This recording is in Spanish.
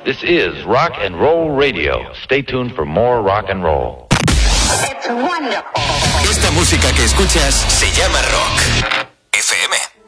This is Rock and Roll Radio. Stay tuned for more rock and roll. It's wonderful. Esta música que escuchas se llama Rock FM.